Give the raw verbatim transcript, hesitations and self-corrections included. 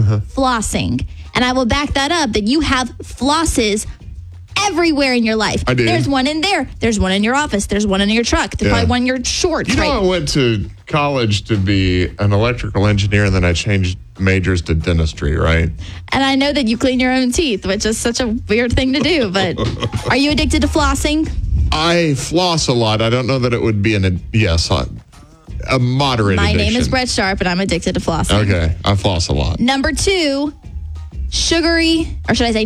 uh-huh. flossing. And I will back that up that you have flosses everywhere in your life. I do. There's one in there. There's one in your office. There's one in your truck. There's Yeah. probably one in your shorts. You know, right? I went to college to be an electrical engineer, and then I changed majors to dentistry, right? And I know that you clean your own teeth, which is such a weird thing to do. But are you addicted to flossing? I floss a lot. I don't know that it would be an, yes, a, a moderate My addiction. name is Brett Sharp, and I'm addicted to flossing. Okay, I floss a lot. Number two, sugary, or should I say